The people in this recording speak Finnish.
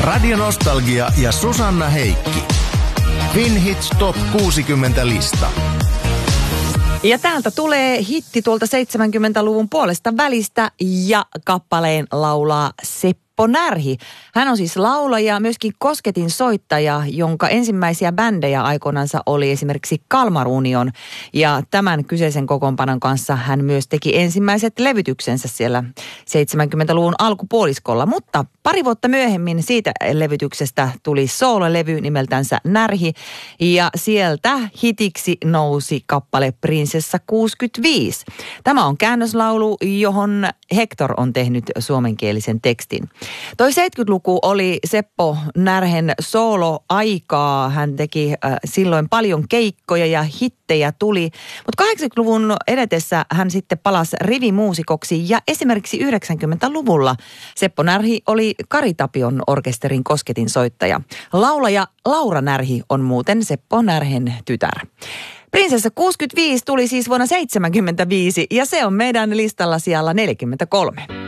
Radio Nostalgia ja Susanna Heikki. Finhits Top 60 lista. Ja täältä tulee hitti tuolta 70-luvun puolesta välistä ja kappaleen laulaa Seppo Närhi. Hän on siis laulaja, myöskin kosketin soittaja, jonka ensimmäisiä bändejä aikoinansa oli esimerkiksi Kalmar Union. Ja tämän kyseisen kokoonpanon kanssa hän myös teki ensimmäiset levytyksensä siellä 70-luvun alkupuoliskolla. Mutta pari vuotta myöhemmin siitä levytyksestä tuli soololevy nimeltänsä Närhi. Ja sieltä hitiksi nousi kappale Prinsessa 65. Tämä on käännöslaulu, johon Hector on tehnyt suomenkielisen tekstin. Toi 70-luku oli Seppo Närhen sooloaikaa. Hän teki silloin paljon keikkoja ja hittejä tuli. Mutta 80-luvun edetessä hän sitten palasi rivimuusikoksi ja esimerkiksi 90-luvulla Seppo Närhi oli Kari Tapion orkesterin kosketinsoittaja. Laulaja Laura Närhi on muuten Seppo Närhen tytär. Prinsessa 65 tuli siis vuonna 1975 ja se on meidän listalla siellä 43.